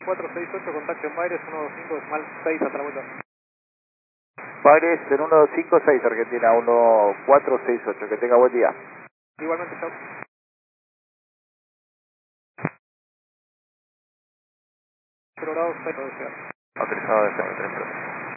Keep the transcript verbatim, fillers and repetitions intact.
cuatro seis ocho, contacto en Baires, uno dos cinco, decimal seis hasta la vuelta. Baires en uno dos cinco seis, Argentina, uno cuatro seis ocho. Que tenga buen día. Igualmente, chao. cero grados, seis grados. Autorizado de cero tres.